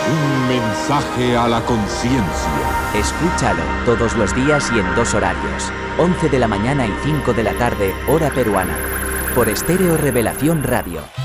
Un mensaje a la conciencia. Escúchalo todos los días y en 2 horarios. 11 de la mañana y 5 de la tarde, hora peruana. Por Estéreo Revelación Radio.